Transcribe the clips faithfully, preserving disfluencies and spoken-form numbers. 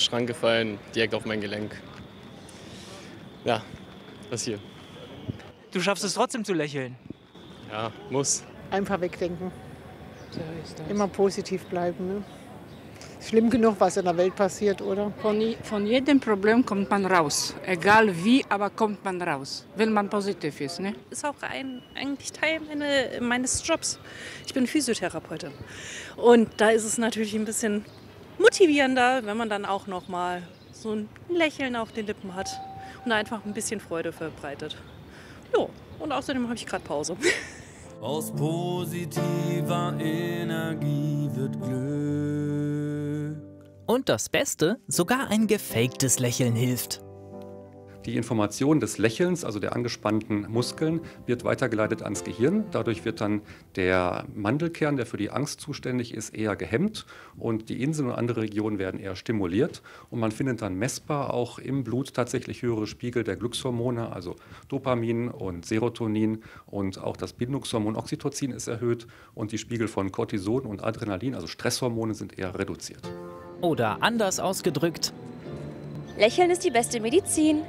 Schrank gefallen, direkt auf mein Gelenk. Ja, das hier. Du schaffst es trotzdem zu lächeln? Ja, muss. Einfach wegdenken. So ist das. Immer positiv bleiben. Ne? Schlimm genug, was in der Welt passiert, oder? Von, von jedem Problem kommt man raus. Egal wie, aber kommt man raus, wenn man positiv ist. Ne? Ist auch ein, eigentlich Teil meine, meines Jobs. Ich bin Physiotherapeutin. Und da ist es natürlich ein bisschen motivierender, wenn man dann auch noch mal so ein Lächeln auf den Lippen hat und einfach ein bisschen Freude verbreitet. Jo, und außerdem habe ich gerade Pause. Aus positiver Energie wird Glück. Und das Beste, sogar ein gefaktes Lächeln hilft. Die Information des Lächelns, also der angespannten Muskeln, wird weitergeleitet ans Gehirn. Dadurch wird dann der Mandelkern, der für die Angst zuständig ist, eher gehemmt und die Inseln und andere Regionen werden eher stimuliert. Und man findet dann messbar auch im Blut tatsächlich höhere Spiegel der Glückshormone, also Dopamin und Serotonin, und auch das Bindungshormon Oxytocin ist erhöht und die Spiegel von Cortison und Adrenalin, also Stresshormone, sind eher reduziert. Oder anders ausgedrückt: Lächeln ist die beste Medizin.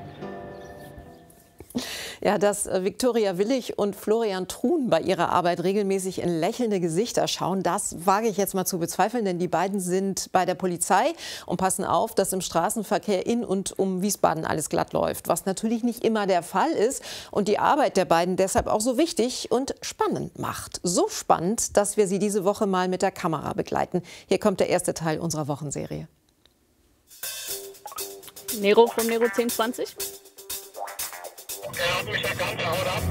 Ja, dass Viktoria Willig und Florian Truhn bei ihrer Arbeit regelmäßig in lächelnde Gesichter schauen, das wage ich jetzt mal zu bezweifeln, denn die beiden sind bei der Polizei und passen auf, dass im Straßenverkehr in und um Wiesbaden alles glatt läuft, was natürlich nicht immer der Fall ist und die Arbeit der beiden deshalb auch so wichtig und spannend macht. So spannend, dass wir sie diese Woche mal mit der Kamera begleiten. Hier kommt der erste Teil unserer Wochenserie. Nero vom Nero zehn zwanzig. Er hat mich erkannt, haut ab.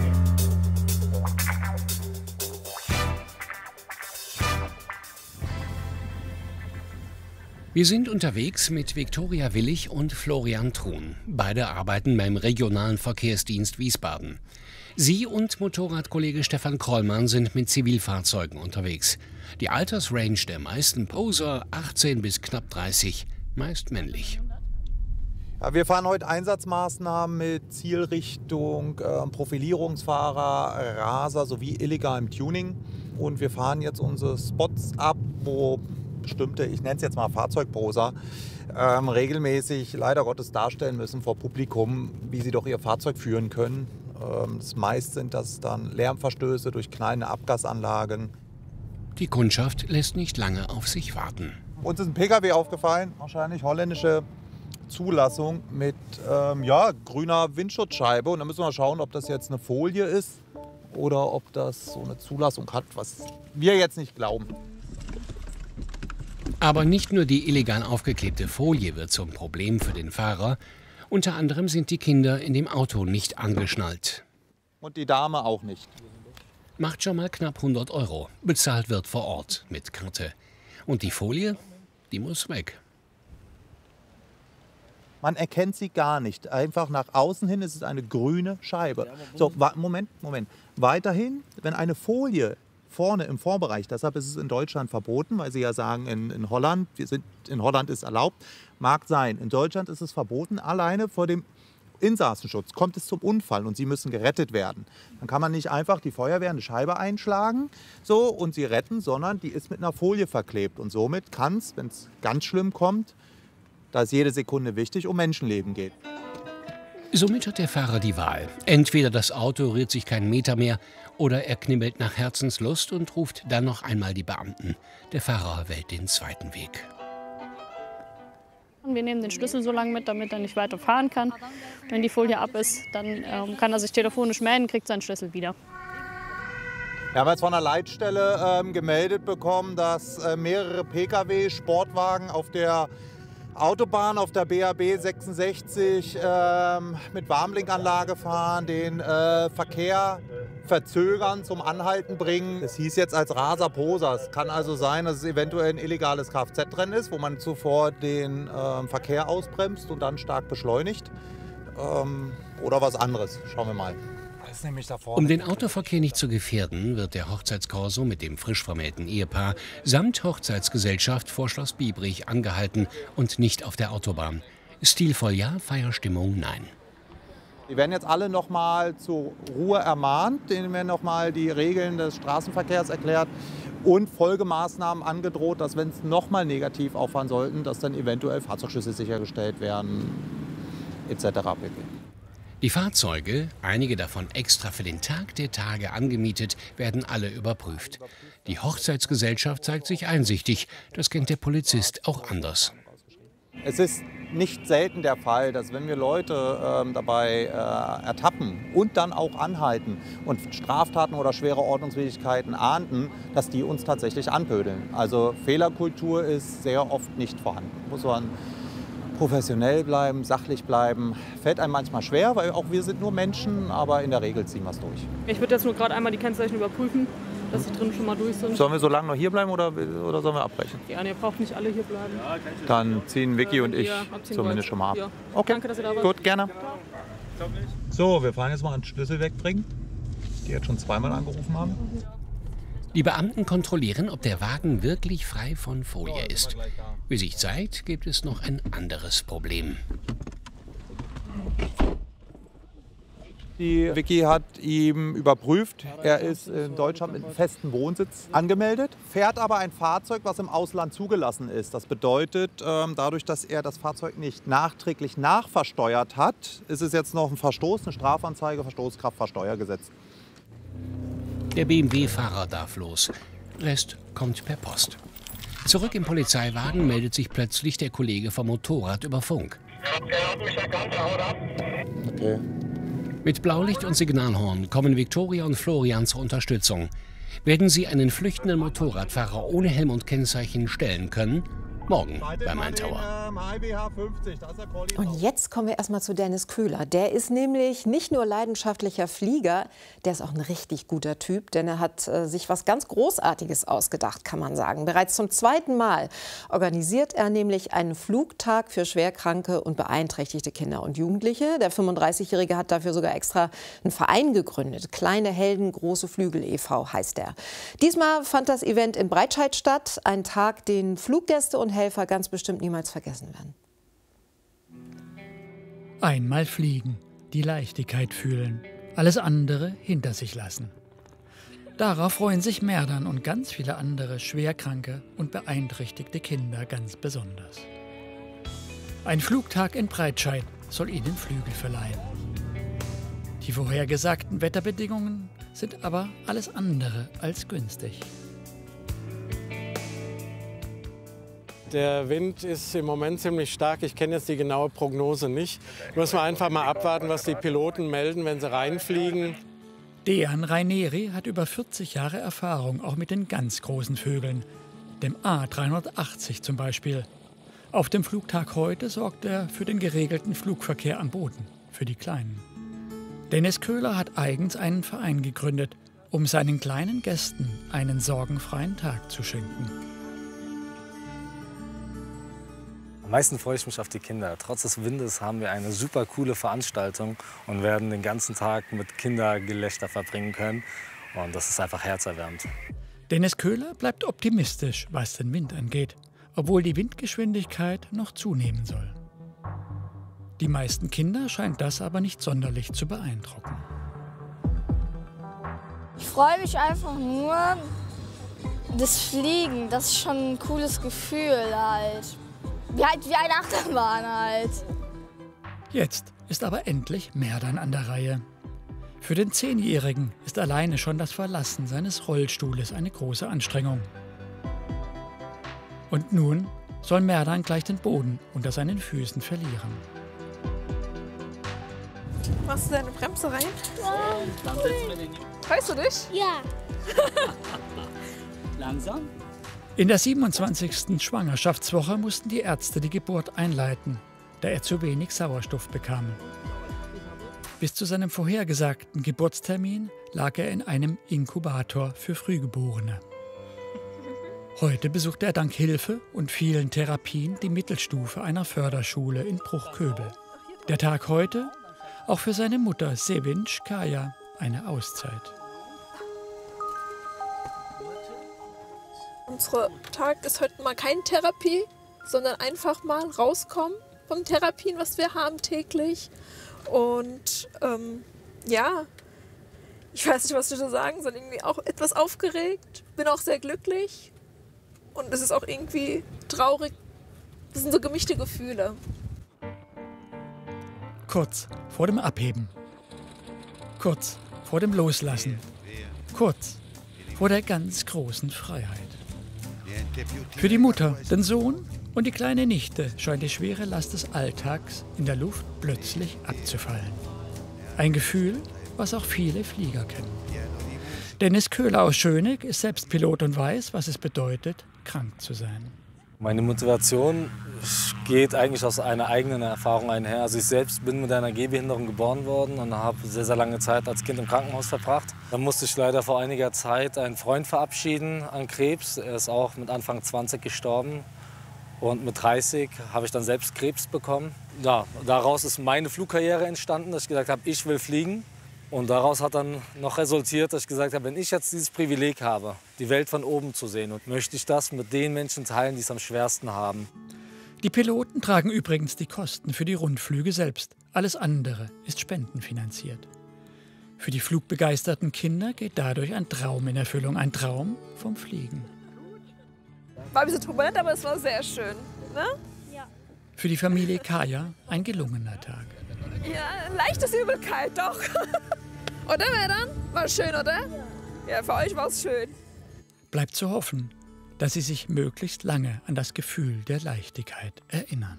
Wir sind unterwegs mit Viktoria Willig und Florian Truhn. Beide arbeiten beim regionalen Verkehrsdienst Wiesbaden. Sie und Motorradkollege Stefan Krollmann sind mit Zivilfahrzeugen unterwegs. Die Altersrange der meisten Poser achtzehn bis knapp dreißig, meist männlich. Ja, wir fahren heute Einsatzmaßnahmen mit Zielrichtung äh, Profilierungsfahrer, Raser sowie illegalem Tuning. Und wir fahren jetzt unsere Spots ab, wo bestimmte, ich nenne es jetzt mal Fahrzeugposer, ähm, regelmäßig leider Gottes darstellen müssen vor Publikum, wie sie doch ihr Fahrzeug führen können. Ähm, das meist sind das dann Lärmverstöße durch kleine Abgasanlagen. Die Kundschaft lässt nicht lange auf sich warten. Uns ist ein Pkw aufgefallen, wahrscheinlich holländische Zulassung mit ähm, ja, grüner Windschutzscheibe. Und dann müssen wir schauen, ob das jetzt eine Folie ist oder ob das so eine Zulassung hat, was wir jetzt nicht glauben. Aber nicht nur die illegal aufgeklebte Folie wird zum Problem für den Fahrer. Unter anderem sind die Kinder in dem Auto nicht angeschnallt. Und die Dame auch nicht. Macht schon mal knapp hundert Euro. Bezahlt wird vor Ort mit Karte. Und die Folie, die muss weg. Man erkennt sie gar nicht. Einfach nach außen hin ist es eine grüne Scheibe. So, Moment, Moment. Weiterhin, wenn eine Folie vorne im Vorbereich, deshalb ist es in Deutschland verboten, weil Sie ja sagen, in, in Holland, wir sind, in Holland ist erlaubt, mag sein. In Deutschland ist es verboten, alleine vor dem Insassenschutz kommt es zum Unfall und Sie müssen gerettet werden. Dann kann man nicht einfach die Feuerwehr eine Scheibe einschlagen so, und sie retten, sondern die ist mit einer Folie verklebt. Und somit kann es, wenn es ganz schlimm kommt, da es jede Sekunde wichtig um Menschenleben geht. Somit hat der Fahrer die Wahl. Entweder das Auto rührt sich keinen Meter mehr oder er knibbelt nach Herzenslust und ruft dann noch einmal die Beamten. Der Fahrer wählt den zweiten Weg. Wir nehmen den Schlüssel so lange mit, damit er nicht weiter fahren kann. Wenn die Folie ab ist, dann ähm, kann er sich telefonisch melden, kriegt seinen Schlüssel wieder. Wir haben jetzt von der Leitstelle ähm, gemeldet bekommen, dass äh, mehrere Pkw, Sportwagen auf der Autobahn, auf der B A B sechsundsechzig ähm, mit Warnblinkanlage fahren, den äh, Verkehr verzögern, zum Anhalten bringen. Es hieß jetzt als Raser-Poser. Es kann also sein, dass es eventuell ein illegales Kfz-Rennen ist, wo man zuvor den äh, Verkehr ausbremst und dann stark beschleunigt. Ähm, oder was anderes. Schauen wir mal. Um den Autoverkehr nicht zu gefährden, wird der Hochzeitskorso mit dem frisch vermählten Ehepaar samt Hochzeitsgesellschaft vor Schloss Biebrich angehalten und nicht auf der Autobahn. Stilvoll ja, Feierstimmung nein. Die werden jetzt alle noch mal zur Ruhe ermahnt, denen werden noch mal die Regeln des Straßenverkehrs erklärt und Folgemaßnahmen angedroht, dass, wenn es noch mal negativ auffallen sollten, dass dann eventuell Fahrzeugschlüssel sichergestellt werden, et cetera pp. Die Fahrzeuge, einige davon extra für den Tag der Tage angemietet, werden alle überprüft. Die Hochzeitsgesellschaft zeigt sich einsichtig. Das kennt der Polizist auch anders. Es ist nicht selten der Fall, dass wenn wir Leute äh, dabei äh, ertappen und dann auch anhalten und Straftaten oder schwere Ordnungswidrigkeiten ahnden, dass die uns tatsächlich anpödeln. Also Fehlerkultur ist sehr oft nicht vorhanden. Muss man professionell bleiben, sachlich bleiben. Fällt einem manchmal schwer, weil auch wir sind nur Menschen, aber in der Regel ziehen wir es durch. Ich würde jetzt nur gerade einmal die Kennzeichen überprüfen, dass die drin schon mal durch sind. Sollen wir so lange noch hier bleiben oder, oder sollen wir abbrechen? Ja, ihr braucht nicht alle hier bleiben. Dann ziehen Vicky äh, und ich zumindest wollt. schon mal ab. Ja. Okay. Danke, dass ihr da wart. Gut, gerne. So, wir fahren jetzt mal einen Schlüssel wegbringen, die jetzt schon zweimal angerufen haben. Die Beamten kontrollieren, ob der Wagen wirklich frei von Folie ist. Wie sich zeigt, gibt es noch ein anderes Problem. Die Vicky hat ihn überprüft. Er ist in Deutschland mit einem festen Wohnsitz angemeldet, fährt aber ein Fahrzeug, was im Ausland zugelassen ist. Das bedeutet, dadurch, dass er das Fahrzeug nicht nachträglich nachversteuert hat, ist es jetzt noch ein Verstoß, eine Strafanzeige, Verstoß Kraftfahrsteuergesetz. Der B M W-Fahrer darf los. Rest kommt per Post. Zurück im Polizeiwagen meldet sich plötzlich der Kollege vom Motorrad über Funk. Er hat mich erkannt, er haut ab. Okay. Mit Blaulicht und Signalhorn kommen Viktoria und Florian zur Unterstützung. Werden sie einen flüchtenden Motorradfahrer ohne Helm und Kennzeichen stellen können? Morgen bei Main Tower. Und jetzt kommen wir erstmal zu Dennis Köhler. Der ist nämlich nicht nur leidenschaftlicher Flieger, der ist auch ein richtig guter Typ, denn er hat äh, sich was ganz Großartiges ausgedacht, kann man sagen. Bereits zum zweiten Mal organisiert er nämlich einen Flugtag für schwerkranke und beeinträchtigte Kinder und Jugendliche. Der fünfunddreißigjährige hat dafür sogar extra einen Verein gegründet. Kleine Helden, große Flügel e V heißt er. Diesmal fand das Event in Breitscheid statt. Ein Tag, den Fluggäste und Helfer ganz bestimmt niemals vergessen werden. Einmal fliegen, die Leichtigkeit fühlen, alles andere hinter sich lassen. Darauf freuen sich Merdan und ganz viele andere schwerkranke und beeinträchtigte Kinder ganz besonders. Ein Flugtag in Breitscheid soll ihnen Flügel verleihen. Die vorhergesagten Wetterbedingungen sind aber alles andere als günstig. Der Wind ist im Moment ziemlich stark. Ich kenne jetzt die genaue Prognose nicht. Muss man einfach mal abwarten, was die Piloten melden, wenn sie reinfliegen. Dejan Raineri hat über vierzig Jahre Erfahrung auch mit den ganz großen Vögeln, dem A dreihundertachtzig zum Beispiel. Auf dem Flugtag heute sorgt er für den geregelten Flugverkehr am Boden, für die Kleinen. Dennis Köhler hat eigens einen Verein gegründet, um seinen kleinen Gästen einen sorgenfreien Tag zu schenken. Am meisten freue ich mich auf die Kinder. Trotz des Windes haben wir eine super coole Veranstaltung und werden den ganzen Tag mit Kindergelächter verbringen können. Und das ist einfach herzerwärmend. Dennis Köhler bleibt optimistisch, was den Wind angeht, obwohl die Windgeschwindigkeit noch zunehmen soll. Die meisten Kinder scheint das aber nicht sonderlich zu beeindrucken. Ich freue mich einfach nur, das Fliegen, das ist schon ein cooles Gefühl halt. Wie, halt, wie eine Achterbahn halt. Jetzt ist aber endlich Merdan an der Reihe. Für den Zehnjährigen ist alleine schon das Verlassen seines Rollstuhles eine große Anstrengung. Und nun soll Merdan gleich den Boden unter seinen Füßen verlieren. Machst du deine Bremse rein? Ja. Dann setzen wir den. Freust du dich? Ja. Langsam. In der siebenundzwanzigsten Schwangerschaftswoche mussten die Ärzte die Geburt einleiten, da er zu wenig Sauerstoff bekam. Bis zu seinem vorhergesagten Geburtstermin lag er in einem Inkubator für Frühgeborene. Heute besucht er dank Hilfe und vielen Therapien die Mittelstufe einer Förderschule in Bruchköbel. Der Tag heute, auch für seine Mutter Sevinch Kaya, eine Auszeit. Unser Tag ist heute mal keine Therapie, sondern einfach mal rauskommen von Therapien, was wir haben täglich. Und ähm, ja, ich weiß nicht, was ich da sagen soll. Irgendwie auch etwas aufgeregt, bin auch sehr glücklich. Und es ist auch irgendwie traurig. Das sind so gemischte Gefühle. Kurz vor dem Abheben. Kurz vor dem Loslassen. Kurz vor der ganz großen Freiheit. Für die Mutter, den Sohn und die kleine Nichte scheint die schwere Last des Alltags in der Luft plötzlich abzufallen. Ein Gefühl, was auch viele Flieger kennen. Dennis Köhler aus Schöneck ist selbst Pilot und weiß, was es bedeutet, krank zu sein. Meine Motivation geht eigentlich aus einer eigenen Erfahrung einher. Also ich selbst bin mit einer Gehbehinderung geboren worden und habe sehr, sehr lange Zeit als Kind im Krankenhaus verbracht. Dann musste ich leider vor einiger Zeit einen Freund verabschieden an Krebs. Er ist auch mit Anfang zwanzig gestorben. Und mit dreißig habe ich dann selbst Krebs bekommen. Ja, daraus ist meine Flugkarriere entstanden, dass ich gesagt habe, ich will fliegen. Und daraus hat dann noch resultiert, dass ich gesagt habe, wenn ich jetzt dieses Privileg habe, die Welt von oben zu sehen, und möchte ich das mit den Menschen teilen, die es am schwersten haben. Die Piloten tragen übrigens die Kosten für die Rundflüge selbst. Alles andere ist spendenfinanziert. Für die flugbegeisterten Kinder geht dadurch ein Traum in Erfüllung, ein Traum vom Fliegen. War ein bisschen turbulent, aber es war sehr schön. Ne? Ja. Für die Familie Kaya ein gelungener Tag. Ja, leichtes Übelkeit, doch. Oder, Mädern? War schön, oder? Ja, für euch war es schön. Bleibt zu hoffen, dass Sie sich möglichst lange an das Gefühl der Leichtigkeit erinnern.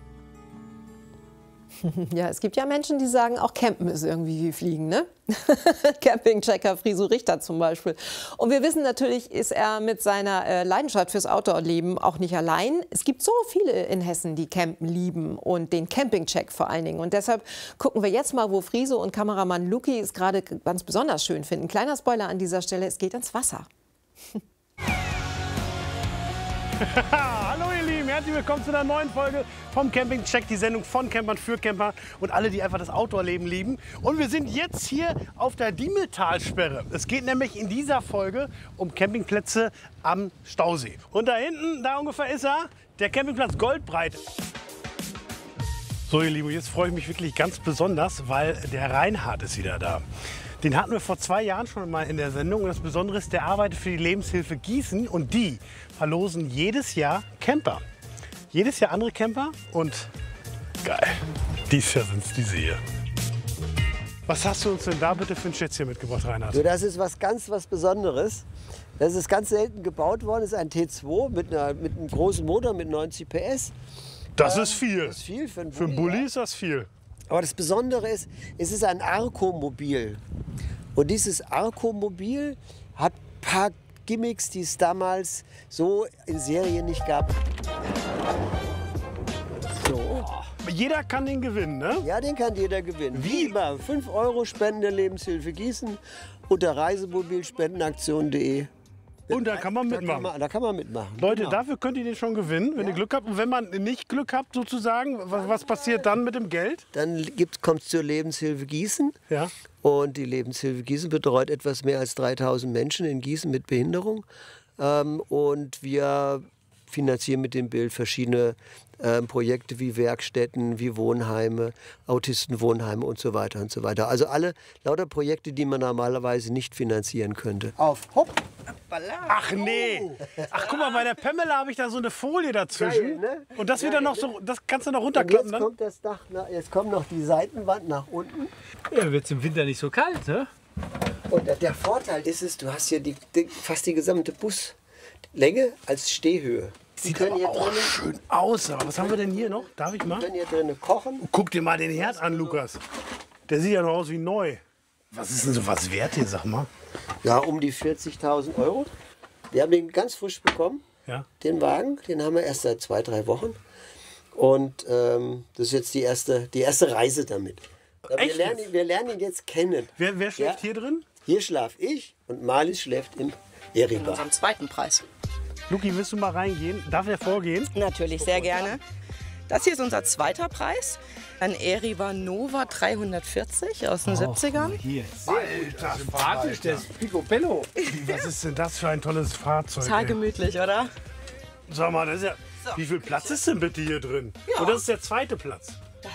Ja, es gibt ja Menschen, die sagen, auch Campen ist irgendwie wie Fliegen, ne? Campingchecker Friso Richter zum Beispiel. Und wir wissen natürlich, ist er mit seiner äh, Leidenschaft fürs Outdoor-Leben auch nicht allein. Es gibt so viele in Hessen, die Campen lieben und den Campingcheck vor allen Dingen. Und deshalb gucken wir jetzt mal, wo Friso und Kameramann Luki es gerade ganz besonders schön finden. Kleiner Spoiler an dieser Stelle, es geht ins Wasser. Hallo ihr Lieben, herzlich willkommen zu einer neuen Folge vom Camping Check, die Sendung von Campern für Camper und alle, die einfach das Outdoor-Leben lieben. Und wir sind jetzt hier auf der Diemeltalsperre. Es geht nämlich in dieser Folge um Campingplätze am Stausee. Und da hinten, da ungefähr ist er, der Campingplatz Goldbreit. So ihr Lieben, jetzt freue ich mich wirklich ganz besonders, weil der Reinhard ist wieder da. Den hatten wir vor zwei Jahren schon mal in der Sendung. Und das Besondere ist, der arbeitet für die Lebenshilfe Gießen und die verlosen jedes Jahr Camper. Jedes Jahr andere Camper und geil, dieses Jahr sind es diese hier. Was hast du uns denn da bitte für ein Schätzchen mitgebracht, Reinhard? So, das ist was ganz was Besonderes. Das ist ganz selten gebaut worden. Das ist ein T zwei mit, einer, mit einem großen Motor mit neunzig P S. Das ist viel. Das ist viel für einen Bulli. Für einen Bulli ist das viel. Aber das Besondere ist, es ist ein Arco-Mobil. Und dieses Arco-Mobil hat ein paar Gimmicks, die es damals so in Serie nicht gab. So. Jeder kann den gewinnen, ne? Ja, den kann jeder gewinnen. Wie immer, fünf Euro Spenden der Lebenshilfe Gießen unter reisemobilspendenaktion punkt de. Und da kann man mitmachen. Da kann man, da kann man mitmachen. Leute, genau. Dafür könnt ihr den schon gewinnen, wenn ja. ihr Glück habt. Und wenn man nicht Glück habt, sozusagen, was, was passiert dann mit dem Geld? Dann kommt es zur Lebenshilfe Gießen. Ja. Und die Lebenshilfe Gießen betreut etwas mehr als dreitausend Menschen in Gießen mit Behinderung. Ähm, und wir finanzieren mit dem Bild verschiedene ähm, Projekte wie Werkstätten, wie Wohnheime, Autistenwohnheime und so weiter und so weiter. Also alle lauter Projekte, die man normalerweise nicht finanzieren könnte. Auf, hopp! Ach nee! Ach guck mal, bei der Pamela habe ich da so eine Folie dazwischen. Geil, ne? Und das wird dann noch so, das kannst du noch runterklappen. Jetzt kommt das Dach, jetzt kommt noch die Seitenwand nach unten. Ja, wird es im Winter nicht so kalt, ne? Und der Vorteil ist es, du hast hier die, die, fast die gesamte Buslänge als Stehhöhe. Sieht aber auch drinnen, schön aus. Aber was haben wir denn hier noch? Darf ich mal? Wir können hier drinnen kochen. Guck dir mal den Herd an, Lukas. Der sieht ja noch aus wie neu. Was ist denn so was wert hier, sag mal? Ja, um die vierzigtausend Euro. Wir haben den ganz frisch bekommen, ja. Den Wagen. Den haben wir erst seit zwei, drei Wochen. Und ähm, das ist jetzt die erste, die erste Reise damit. Wir Echt? lernen, wir lernen ihn jetzt kennen. Wer, wer schläft ja? hier drin? Hier schlaf ich und Marlies schläft im Eriba. In unserem zweiten Preis. Luki, willst du mal reingehen? Darf er vorgehen? Natürlich, sehr gerne. Das hier ist unser zweiter Preis. Ein Eriba Nova dreihundertvierzig aus den oh, siebzigern. Hier. Alter, sympathisch, das Picobello. Was ist denn das für ein tolles Fahrzeug? Total gemütlich, oder? Sag mal, das ist ja, so, wie viel Platz ist denn bitte hier drin? Ja. Und das ist der zweite Platz. Das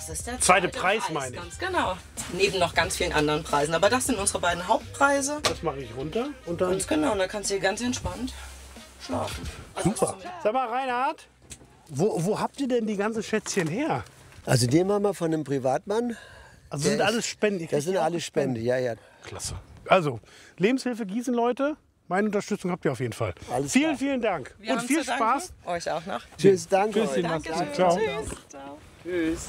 Das ist der Zweite zweite Preis, Preis, meine ich. ganz genau. Neben noch ganz vielen anderen Preisen. Aber das sind unsere beiden Hauptpreise. Das mache ich runter und dann... Ganz genau, und dann kannst du hier ganz entspannt schlafen. Also Super. Sag mal, Reinhard, wo, wo habt ihr denn die ganzen Schätzchen her? Also die haben wir von einem Privatmann. Also sind alles Spenden? Das sind alles Spenden, ja, ja. Klasse. Also, Lebenshilfe Gießen, Leute. Meine Unterstützung habt ihr auf jeden Fall. Alles vielen, klar. vielen Dank. Wir und haben viel zu danken. Spaß. Euch auch noch. Tschüss, danke Tschüss, euch. Macht's Danke, gut. Ciao. Tschüss. Ciao. Tschüss.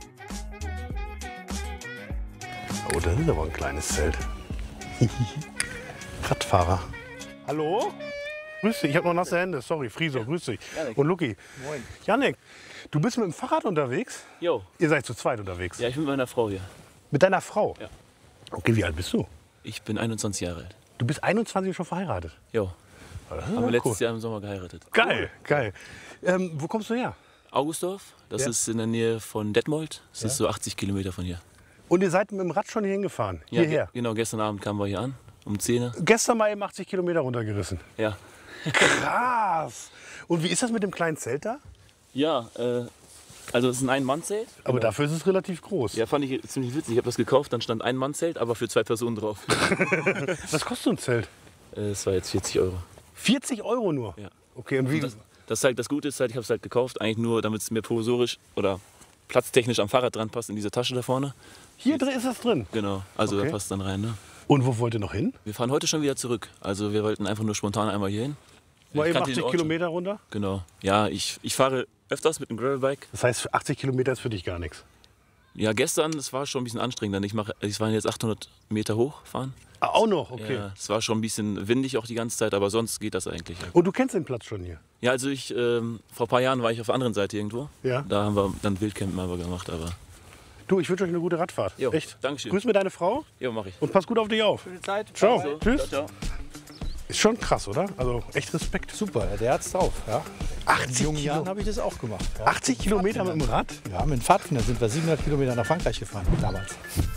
Oh, das ist aber ein kleines Zelt. Radfahrer. Hallo? Grüß dich, ich habe noch nasse Hände. Sorry, Friso, grüß dich. Janik. Und Luki. Moin. Janik, du bist mit dem Fahrrad unterwegs? Jo. Ihr seid zu zweit unterwegs? Ja, ich bin mit meiner Frau hier. Mit deiner Frau? Ja. Okay, wie alt bist du? Ich bin einundzwanzig Jahre alt. Du bist einundzwanzig schon verheiratet? Jo. Das ist Haben ja wir letztes cool. Jahr im Sommer geheiratet. Geil, geil. Ähm, wo kommst du her? Augustdorf, das Ja. ist in der Nähe von Detmold. Das Ja. ist so achtzig Kilometer von hier. Und ihr seid mit dem Rad schon hier hingefahren? Ja, Hierher? ge genau, gestern Abend kamen wir hier an, um zehn Uhr. Gestern mal eben achtzig Kilometer runtergerissen. Ja. Krass. Und wie ist das mit dem kleinen Zelt da? Ja, äh, also es ist ein Ein-Mann-Zelt. Aber dafür ist es relativ groß. Ja, fand ich ziemlich witzig. Ich habe das gekauft, dann stand Ein-Mann-Zelt, aber für zwei Personen drauf. Was kostet so ein Zelt? Äh, Es war jetzt vierzig Euro. vierzig Euro nur? Ja. Okay, und wie? Und das, das, halt, das Gute ist halt, ich habe es halt gekauft, eigentlich nur, damit es mir provisorisch oder platztechnisch am Fahrrad dran passt, in diese Tasche da vorne. Hier drin ist das drin? Genau, also Okay. da passt dann rein. Ne? Und wo wollt ihr noch hin? Wir fahren heute schon wieder zurück. Also wir wollten einfach nur spontan einmal hier hin. Mal Ich eben kannte den achtzig Ort Kilometer runter? schon. Genau. Ja, ich, ich fahre öfters mit dem Gravelbike. Das heißt, achtzig Kilometer ist für dich gar nichts? Ja, gestern, das war schon ein bisschen anstrengend. Ich mache, ich war jetzt achthundert Meter hochfahren. Ah, auch noch, okay. Ja, es war schon ein bisschen windig auch die ganze Zeit, aber sonst geht das eigentlich. Und du kennst den Platz schon hier? Ja, also ich, ähm, vor ein paar Jahren war ich auf der anderen Seite irgendwo. Ja. Da haben wir dann Wildcampen aber gemacht, aber... Du, ich wünsche euch eine gute Radfahrt. Jo, Echt? Dankeschön. Grüß mir deine Frau. Jo, mach ich. Und pass gut auf dich auf. Gute Zeit. Ciao. Also, Tschüss. ciao, ciao. Ist schon krass, oder? Also echt Respekt. Super, der hat's drauf. Ja. achtzig In jungen Kilo. Jahren habe ich das auch gemacht. Ja. achtzig Kilometer mit dem Rad? Ja, mit dem Pfadfinder sind wir siebenhundert Kilometer nach Frankreich gefahren damals.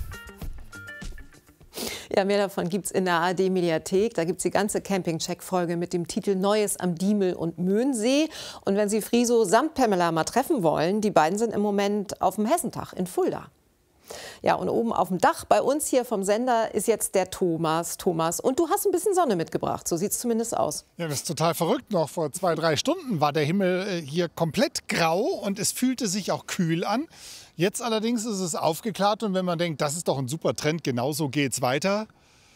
Ja, mehr davon gibt es in der A R D-Mediathek. Da gibt es die ganze Camping-Check-Folge mit dem Titel Neues am Diemel und Möhnsee. Und wenn Sie Friso samt Pamela mal treffen wollen, die beiden sind im Moment auf dem Hessentag in Fulda. Ja, und oben auf dem Dach bei uns hier vom Sender ist jetzt der Thomas. Thomas, und du hast ein bisschen Sonne mitgebracht, so sieht es zumindest aus. Ja, das ist total verrückt. Noch vor zwei, drei Stunden war der Himmel äh, hier komplett grau und es fühlte sich auch kühl an. Jetzt allerdings ist es aufgeklärt und wenn man denkt, das ist doch ein super Trend, genauso geht's weiter.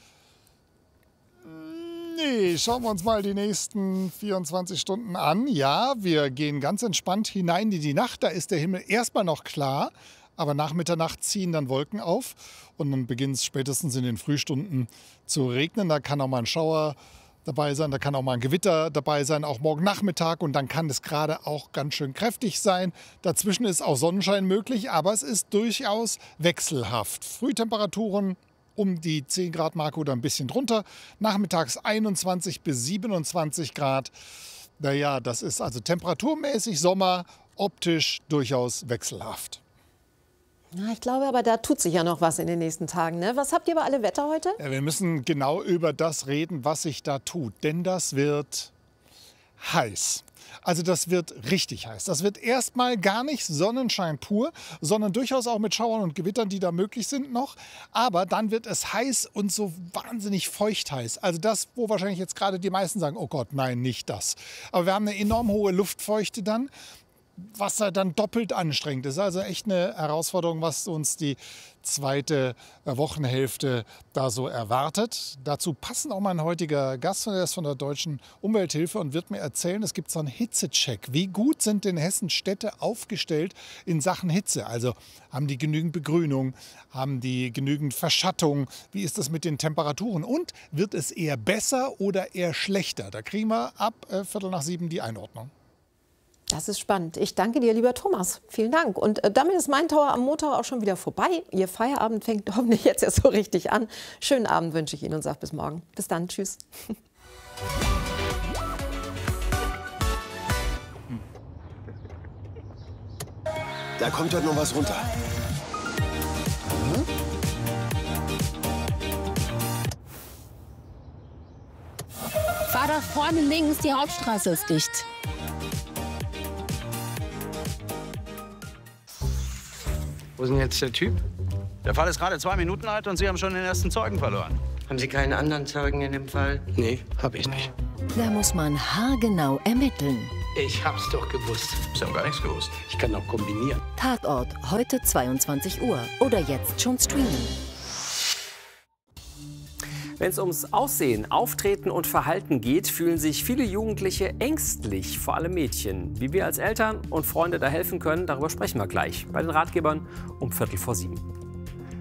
Nee, schauen wir uns mal die nächsten vierundzwanzig Stunden an. Ja, wir gehen ganz entspannt hinein in die Nacht. Da ist der Himmel erstmal noch klar. Aber nach Mitternacht ziehen dann Wolken auf und dann beginnt es spätestens in den Frühstunden zu regnen. Da kann auch mal ein Schauer dabei sein, da kann auch mal ein Gewitter dabei sein, auch morgen Nachmittag. Und dann kann es gerade auch ganz schön kräftig sein. Dazwischen ist auch Sonnenschein möglich, aber es ist durchaus wechselhaft. Frühtemperaturen um die zehn Grad Marke oder ein bisschen drunter. Nachmittags einundzwanzig bis siebenundzwanzig Grad. Naja, das ist also temperaturmäßig Sommer, optisch durchaus wechselhaft. Na, ich glaube aber, da tut sich ja noch was in den nächsten Tagen. Ne? Was habt ihr bei Alle Wetter heute? Ja, wir müssen genau über das reden, was sich da tut. Denn das wird heiß. Also das wird richtig heiß. Das wird erstmal gar nicht Sonnenschein pur, sondern durchaus auch mit Schauern und Gewittern, die da möglich sind noch. Aber dann wird es heiß und so wahnsinnig feucht heiß. Also das, wo wahrscheinlich jetzt gerade die meisten sagen, oh Gott, nein, nicht das. Aber wir haben eine enorm hohe Luftfeuchte dann, was dann doppelt anstrengend ist. Also echt eine Herausforderung, was uns die zweite Wochenhälfte da so erwartet. Dazu passen auch mein heutiger Gast, der ist von der Deutschen Umwelthilfe und wird mir erzählen, es gibt so einen Hitzecheck. Wie gut sind in Hessen Städte aufgestellt in Sachen Hitze? Also haben die genügend Begrünung, haben die genügend Verschattung? Wie ist das mit den Temperaturen? Und wird es eher besser oder eher schlechter? Da kriegen wir ab äh, Viertel nach sieben die Einordnung. Das ist spannend. Ich danke dir, lieber Thomas. Vielen Dank. Und äh, damit ist mein Tour am Montag auch schon wieder vorbei. Ihr Feierabend fängt hoffentlich jetzt erst so richtig an. Schönen Abend wünsche ich Ihnen und sage bis morgen. Bis dann. Tschüss. Da kommt heute noch was runter. Hm? Fahr da vorne links, die Hauptstraße ist dicht. Wo ist denn jetzt der Typ? Der Fall ist gerade zwei Minuten alt und Sie haben schon den ersten Zeugen verloren. Haben Sie keinen anderen Zeugen in dem Fall? Nee, hab ich nicht. Da muss man haargenau ermitteln. Ich hab's doch gewusst. Sie haben gar nichts gewusst. Ich kann auch kombinieren. Tatort, heute zweiundzwanzig Uhr oder jetzt schon streamen. Wenn es ums Aussehen, Auftreten und Verhalten geht, fühlen sich viele Jugendliche ängstlich, vor allem Mädchen. Wie wir als Eltern und Freunde da helfen können, darüber sprechen wir gleich bei den Ratgebern um Viertel vor sieben.